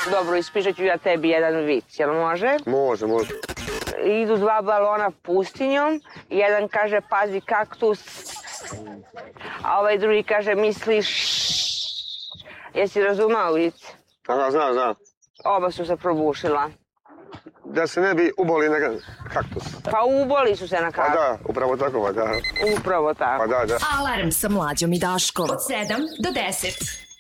Dobro, ispričat ću ja tebi jedan vic, jel može? Može. Idu dva balona pustinjom, jedan kaže pazi kaktus, a ovaj drugi kaže misliš. Jesi razumao vic? Znam. Oba su se probušila. Da se ne bi uboli na kaktus. Pa uboli su se na kaktus. Pa da, upravo tako, da. Upravo tako. Pa da. Alarm sa Mlađom i Daškom od 7 do 10.